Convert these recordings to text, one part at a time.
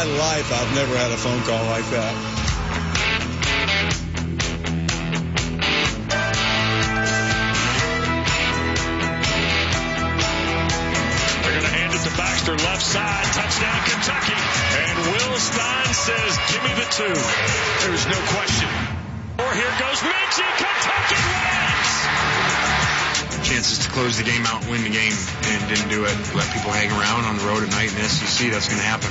life, I've never had a phone call like that. Baxter left side, touchdown Kentucky. And Will Stein says, give me the 2. There's no question. Or here goes Minchie, Kentucky wins! Chances to close the game out and win the game, and didn't do it. Let people hang around on the road at night in the SEC. That's going to happen.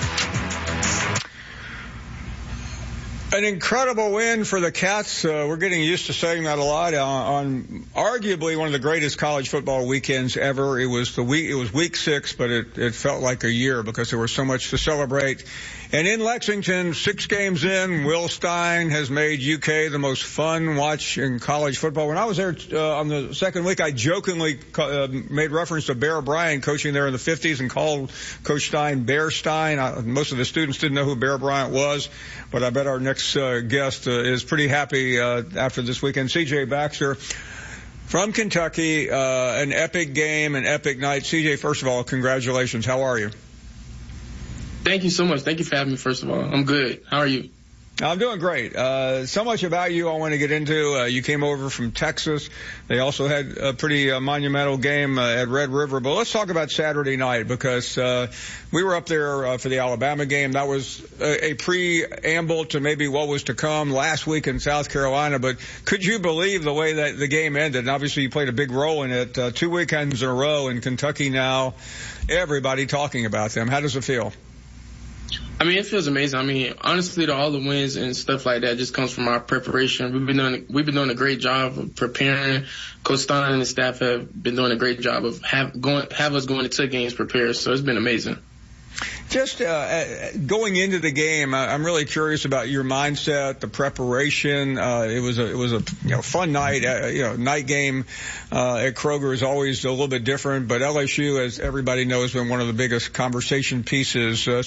An incredible win for the Cats. We're getting used to saying that a lot on arguably one of the greatest college football weekends ever. It was week 6, but it felt like a year because there was so much to celebrate. And in Lexington, 6 games in, Will Stein has made UK the most fun watch in college football. When I was there on the second week, I jokingly made reference to Bear Bryant coaching there in the 50s and called Coach Stein Bear Stein. Most of the students didn't know who Bear Bryant was, but I bet our next guest is pretty happy after this weekend. CJ Baxter from Kentucky, an epic game, an epic night. CJ, first of all, congratulations. How are you? Thank you so much. Thank you for having me, first of all. I'm good. How are you? I'm doing great. So much about you I want to get into. You came over from Texas. They also had a pretty monumental game at Red River. But let's talk about Saturday night because we were up there for the Alabama game. That was a preamble to maybe what was to come last week in South Carolina. But could you believe the way that the game ended? And obviously you played a big role in it. 2 weekends in a row in Kentucky now. Everybody talking about them. How does it feel? I mean, it feels amazing. I mean, honestly, all the wins and stuff like that just comes from our preparation. We've been doing a great job of preparing. Coach Stein and the staff have been doing a great job of have us going to games prepared. So it's been amazing. Just going into the game, I'm really curious about your mindset, the preparation. It was a fun night. Night game at Kroger is always a little bit different, but LSU, as everybody knows, has been one of the biggest conversation pieces. So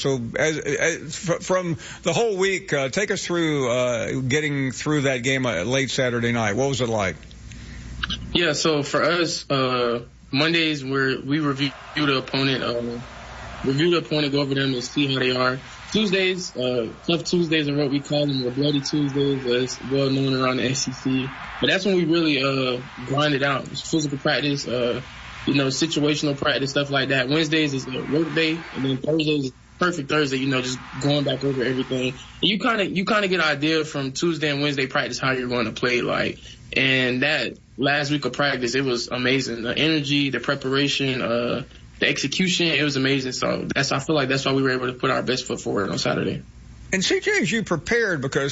from the whole week, take us through getting through that game late Saturday night. What was it like? Yeah, so for us, Mondays we review the opponent. Go over them and see how they are. Tuesdays, tough Tuesdays are what we call them, or bloody Tuesdays, as well known around the SEC. But that's when we really grind it out. It's physical practice, situational practice, stuff like that. Wednesdays is a work day, and then Thursdays is perfect Thursday, just going back over everything. And you kind of get an idea from Tuesday and Wednesday practice how you're going to play, like. And that last week of practice, it was amazing. The energy, the preparation, the execution, it was amazing. So I feel like that's why we were able to put our best foot forward on Saturday. And CJ, as you prepared, because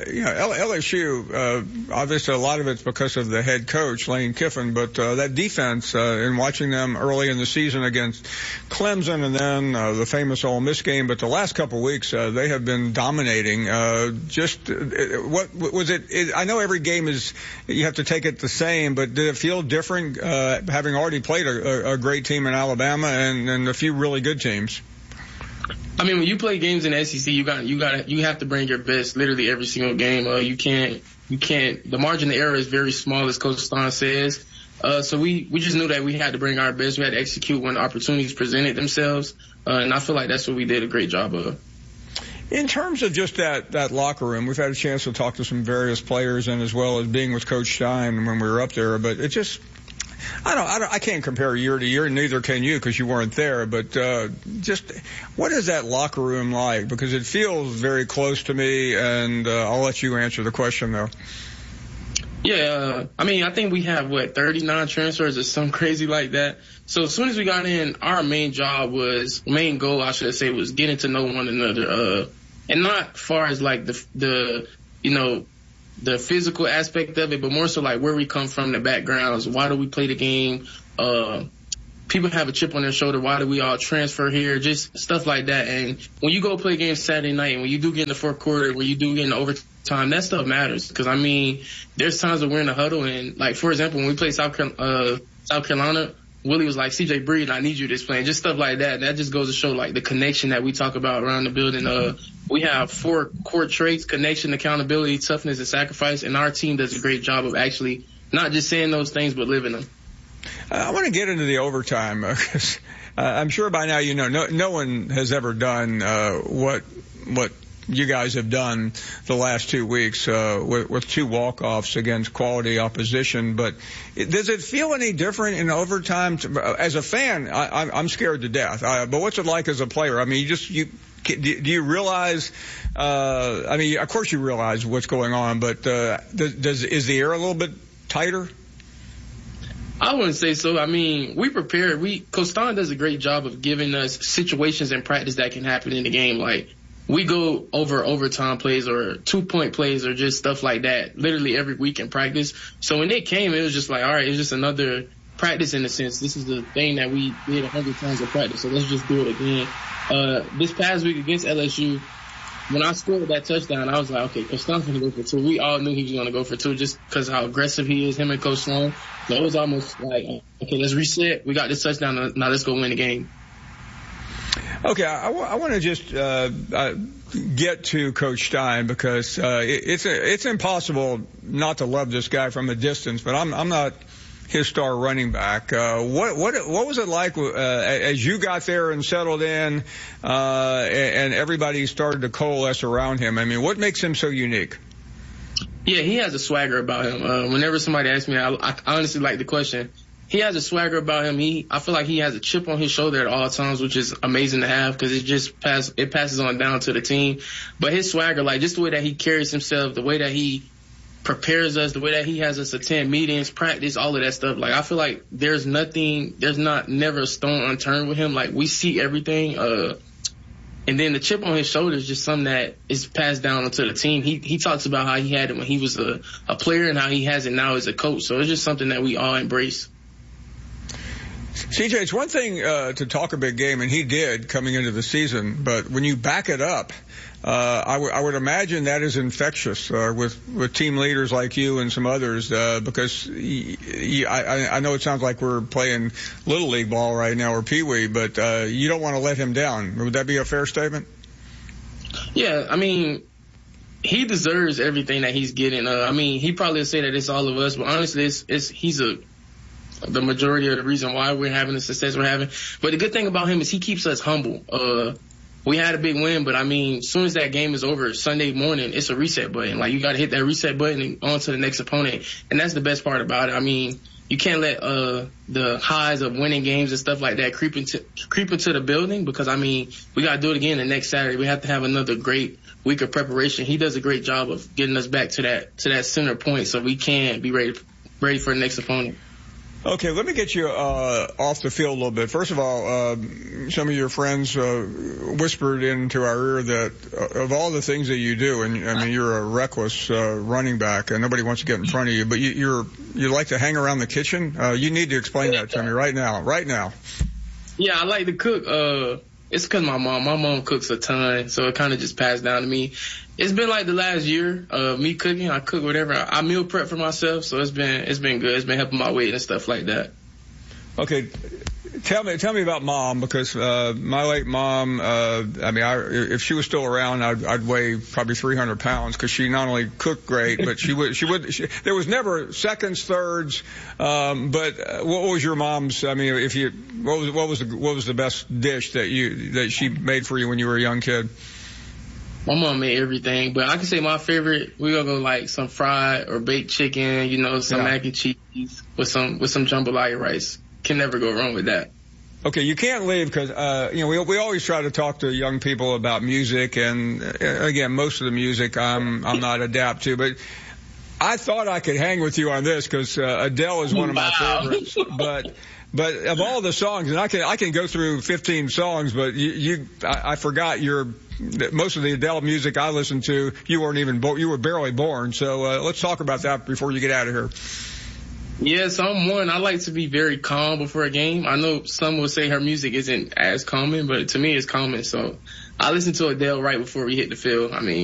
LSU, obviously a lot of it's because of the head coach Lane Kiffin, but that defense, in watching them early in the season against Clemson, and then the famous Ole Miss game, but the last couple of weeks they have been dominating. What was it? I know every game is you have to take it the same, but did it feel different having already played a great team in Alabama and a few really good teams? I mean, when you play games in the SEC, you have to bring your best literally every single game. You can't, the margin of error is very small, as Coach Stein says. So we just knew that we had to bring our best. We had to execute when opportunities presented themselves. And I feel like that's what we did a great job of. In terms of just that locker room, we've had a chance to talk to some various players and as well as being with Coach Stein when we were up there, but it just, I can't compare year to year, neither can you because you weren't there, but just what is that locker room like? Because it feels very close to me, and I'll let you answer the question, though. Yeah, I mean, I think we have, 39 transfers or something crazy like that. So as soon as we got in, our main goal, was getting to know one another, and not far as like the physical aspect of it, but more so like where we come from, the backgrounds. Why do we play the game? People have a chip on their shoulder. Why do we all transfer here? Just stuff like that. And when you go play games Saturday night, and when you do get in the fourth quarter, when you do get in the overtime, that stuff matters. Because, I mean, there's times that we're in the huddle, and, like, for example, when we played South Carolina, Willie was like, CJ, breathe, I need you this play. Just stuff like that. That just goes to show, like, the connection that we talk about around the building. We have 4 core traits: connection, accountability, toughness, and sacrifice. And our team does a great job of actually not just saying those things, but living them. I want to get into the overtime because I'm sure by now you know no one has ever done what you guys have done the last 2 weeks with 2 walk-offs against quality opposition. But does it feel any different in overtime? As a fan, I'm scared to death. But what's it like as a player? I mean, do you realize? I mean, of course you realize what's going on, but is the air a little bit tighter? I wouldn't say so. I mean, we prepare. Coach Stein does a great job of giving us situations in practice that can happen in the game. Like, we go over overtime plays or 2-point plays or just stuff like that literally every week in practice. So when they came, it was just like, all right, it's just another practice in a sense. This is the thing that we did 100 times in practice, so let's just do it again. This past week against LSU, when I scored that touchdown, I was like, okay, Coach Sloan's going to go for 2. We all knew he was going to go for 2 just because of how aggressive he is, him and Coach Sloan. So it was almost like, okay, let's reset. We got this touchdown. Now let's go win the game. Okay, I want to just get to Coach Stein because it's impossible not to love this guy from a distance, but I'm not his star running back. What was it like as you got there and settled in and everybody started to coalesce around him? I mean, what makes him so unique? Yeah, he has a swagger about him. Whenever somebody asks me, I honestly like the question. He has a swagger about him. I feel like he has a chip on his shoulder at all times, which is amazing to have because it passes on down to the team. But his swagger, like just the way that he carries himself, the way that he prepares us, the way that he has us attend meetings, practice, all of that stuff. Like, I feel like there's never a stone unturned with him. Like, we see everything. And then the chip on his shoulder is just something that is passed down onto the team. He talks about how he had it when he was a player and how he has it now as a coach. So it's just something that we all embrace. CJ, it's one thing to talk a big game, and he did coming into the season, but when you back it up, I would imagine that is infectious with team leaders like you and some others because I know it sounds like we're playing Little League ball right now or Pee Wee, but you don't want to let him down. Would that be a fair statement? Yeah, I mean, he deserves everything that he's getting. I mean, he probably would say that it's all of us, but honestly, he's the majority of the reason why we're having the success we're having. But the good thing about him is he keeps us humble. We had a big win, but I mean, as soon as that game is over Sunday morning, it's a reset button. Like, you got to hit that reset button and on to the next opponent. And that's the best part about it. I mean, you can't let the highs of winning games and stuff like that creep into the building because, I mean, we got to do it again the next Saturday. We have to have another great week of preparation. He does a great job of getting us back to that center point so we can be ready for the next opponent. Okay, let me get you off the field a little bit. First of all, some of your friends whispered into our ear that of all the things that you do, and I mean you're a reckless running back, and nobody wants to get in front of you, but you like to hang around the kitchen. You need to explain that to me right now. Right now. Yeah, I like to cook. It's because my mom cooks a ton, so it kind of just passed down to me. It's been like the last year of me cooking. I cook whatever. I meal prep for myself, so it's been good. It's been helping my weight and stuff like that. Okay, tell me about Mom because my late mom. I mean, if she was still around, I'd weigh probably 300 pounds because she not only cooked great, but she would. There was never seconds, thirds. But what was your mom's? I mean, what was the best dish that she made for you when you were a young kid? My mom made everything, but I can say my favorite, we're going to go like some fried or baked chicken, some mac and cheese with some jambalaya rice. Can never go wrong with that. Okay, you can't leave because, we always try to talk to young people about music, and again, most of the music I'm not adapt to, but I thought I could hang with you on this because Adele is one of my favorites, But of all the songs, and I can go through 15 songs, but I forgot most of the Adele music I listened to, you were barely born. So let's talk about that before you get out of here. Yes, I like to be very calm before a game. I know some will say her music isn't as calming, but to me it's calming. So I listen to Adele right before we hit the field. I mean,